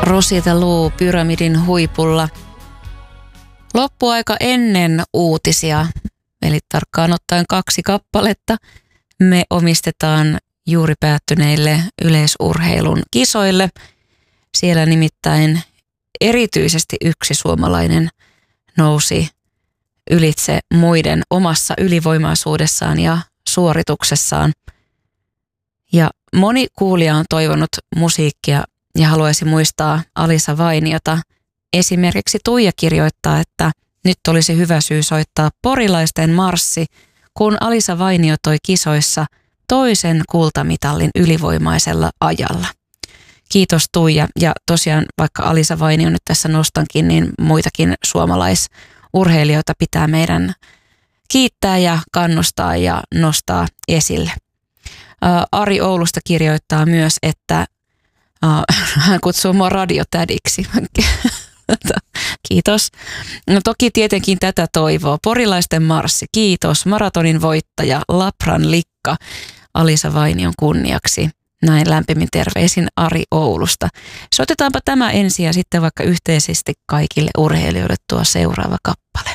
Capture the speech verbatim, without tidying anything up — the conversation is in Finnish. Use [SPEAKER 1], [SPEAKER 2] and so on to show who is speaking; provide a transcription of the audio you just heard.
[SPEAKER 1] Rosita Lou pyramidin huipulla. Loppuaika ennen uutisia, eli tarkkaan ottaen kaksi kappaletta, me omistetaan juuri päättyneille yleisurheilun kisoille. Siellä nimittäin erityisesti yksi suomalainen nousi ylitse muiden omassa ylivoimaisuudessaan ja suorituksessaan. Ja moni kuulija on toivonut musiikkia ja haluaisi muistaa Alisa Vainiota. Esimerkiksi Tuija kirjoittaa, että nyt olisi hyvä syy soittaa Porilaisten marssi, kun Alisa Vainio toi kisoissa toisen kultamitalin ylivoimaisella ajalla. Kiitos Tuija, ja tosiaan vaikka Alisa Vainio nyt tässä nostankin, niin muitakin suomalaisurheilijoita pitää meidän kiittää ja kannustaa ja nostaa esille. Ari Oulusta kirjoittaa myös, että hän kutsuu mua radiotädiksi. Kiitos. No toki tietenkin tätä toivoo. Porilaisten marssi, kiitos. Maratonin voittaja Lapran Likka Alisa Vainion kunniaksi. Näin lämpimin terveisin Ari Oulusta. Soitetaanpa tämä ensin ja sitten vaikka yhteisesti kaikille urheilijoille tuo seuraava kappale.